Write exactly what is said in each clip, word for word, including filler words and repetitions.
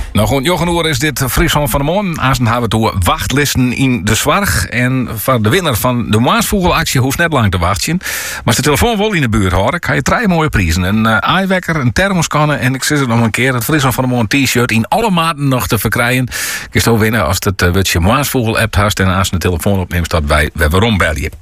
Nou goed, Jochen Oer is dit Friesland van de Moon. Aanstaan hebben we door wachtlisten in de Zwarg. En voor de winnaar van de Maasvogelactie hoeft net lang te wachten. Maar als de telefoon wel in de buurt horen, kan je drie mooie prijzen. Een uh, aaiewekker, een thermoskanne en ik zeg het nog een keer, het Friesland van de Moon t-shirt in alle maten nog te verkrijgen. Je kunt zo winnen als het uh, wat je Maasvogel app hast en als je de telefoon opneemt, dat wij waarom bel je.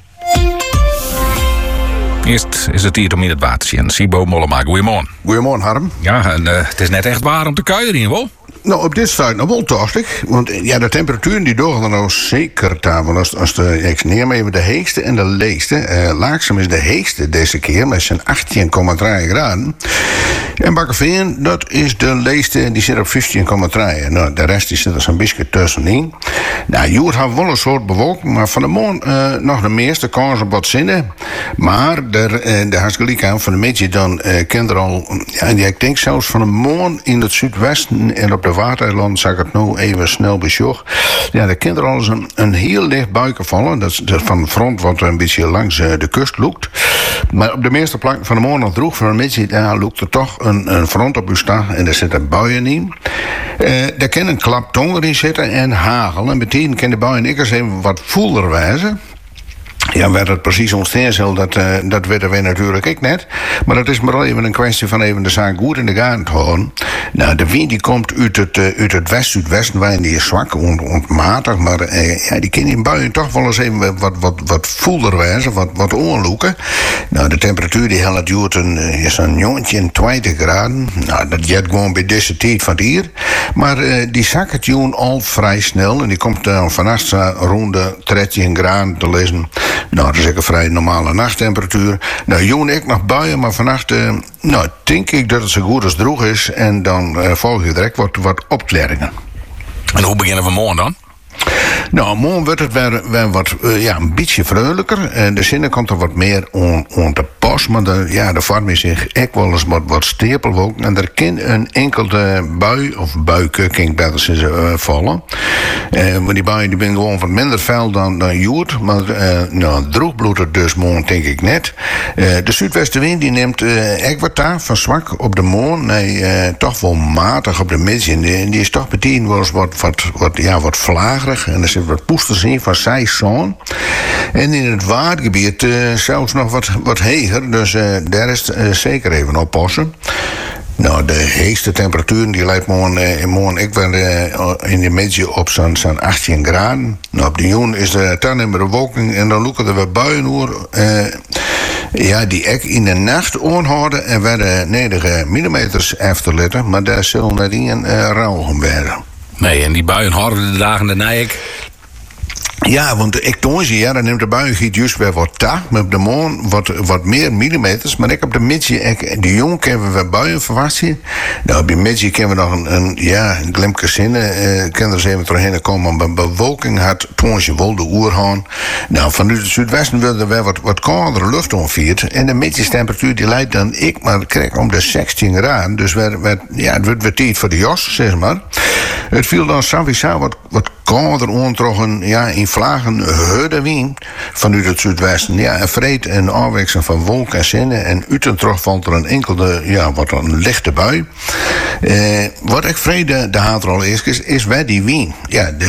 Eerst is het hier om in het water en Sibo Mollema. Goedemorgen. Goedemorgen, Harm. Ja, en uh, het is net echt waar om te kuieren, wel? Nou, op dit staat nog wel tochtig. Want ja, de temperaturen die dogen er nou zeker tafel. Als, als de, ik neem even de heegste en de leegste. Uh, Laaksem is de heegste deze keer met zijn achttien komma drie graden. En Bakkeveen, dat is de leegste, die zit op vijftien komma drie. Nou, de rest die zit er zo'n beetje tussenin. Nou, Joert had wel een soort bewolking, maar van de morgen uh, nog de meeste kans op wat zinnen. Maar de, uh, de hartstikke aan van de middag dan uh, kent er al, ja, ik denk zelfs van de morgen in het zuidwesten en op de Watereiland, zag ik het nou even snel besjocht. Ja, de kinderen al eens een, een heel licht buiken vallen. Dat is van het front wat een beetje langs uh, de kust loopt. Maar op de meeste plekken van de morgen nog droeg van de middag, ja, loopt er toch een, een front op uw stad en er zitten buien in. Uh, daar kan een klap tonger in zitten en hagel. En meteen kan de buien ik eens even wat voeler wijzen. Ja, werd het precies ontstaan, dat, uh, dat weten wij natuurlijk ook net. Maar dat is maar even een kwestie van even de zaak goed in de gaten te houden. Nou, de wind die komt uit het, uh, uit het west-zuidwesten, waarin die is zwak, on, onmatig. Maar uh, ja, die kan in buien toch wel eens even wat, wat, wat voelder wijzen, wat, wat oorloeken. Nou, de temperatuur die helpt duurt een, is een jongetje in twintig graden. Nou, dat jet gewoon bij deze tijd van het hier. Maar uh, die zakt het joen al vrij snel. En die komt dan uh, vannacht rond de dertien graden te lezen. Nou, dat is ook een vrij normale nachttemperatuur. Nou, joen ik nog buien, maar vannacht uh, nou, denk ik dat het zo goed als droog is. En dan uh, volg je direct wat, wat opklaringen. En hoe beginnen we morgen dan? Nou, morgen wordt het weer, weer wat, uh, ja, een beetje vrolijker. Uh, de zinnen komt er wat meer on, on te pas. Maar de, ja, de vorm is zich echt wel eens wat, wat stapelwolken. En er kan een enkele bui, of buiken, kan ik beter zeggen, uh, vallen. Uh, maar die buien die zijn gewoon wat minder fel dan, dan joert. Maar uh, nou, droog bloedt het dus morgen denk ik net. Uh, de zuidwestenwind die neemt uh, echt wat daar van zwak op de morgen. Nee, uh, toch wel matig op de middag. En die, die is toch meteen wel eens wat, wat, wat, ja, wat vlagerig. En er zit wat poesters in van Saison. En in het waardgebied uh, zelfs nog wat, wat heger. Dus uh, daar is uh, zeker even oppassen. Nou, de heegste temperatuur die lijkt morgen, uh, morgen ik ben uh, in de middag op zo'n zo'n achttien graden. Nou, op de joen is er dan in de bewolking en dan loeken er weer buien door. Uh, ja, die ek in de nacht aanhouden en werden negen millimeters efterlitten. Maar daar zullen net in een uh, rauw werden. Nee, en die buien houden de dagen daarna ik. Ja, want ik toon ze, ja, dan neemt de buiengiet juist weer wat taak. Maar op de morgen wat, wat meer millimeters. Maar ik op de middag, ik, de jong kunnen we weer buien verwachten. Nou, op de middag kunnen we nog een, een ja, een glimpje zinnen. Uh, kunnen er eens even doorheen komen. Maar bewolking had toon ze wel de oerhaan. Nou, vanuit het zuidwesten wilde er weer wat, wat koudere lucht onvierd. En de middagtemperatuur die leidt dan ik, maar krijg om de zestien graden. Dus werd, werd, ja, het wordt weer tijd voor de jas, zeg maar. Het viel dan sowieso wat, wat kouder ontrokken, ja, in vlagen hudde wind vanuit het zuidwesten. Ja, en vreed en afwisselen van wolken en zinnen. En uit en terug valt er een enkele, ja, wat een lichte bui. Eh, wat ik vrede de haatrol is, is, is bij die wind. Ja, de